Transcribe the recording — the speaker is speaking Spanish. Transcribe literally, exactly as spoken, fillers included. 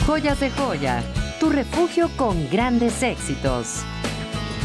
Joyas de Joya, tu refugio con grandes éxitos.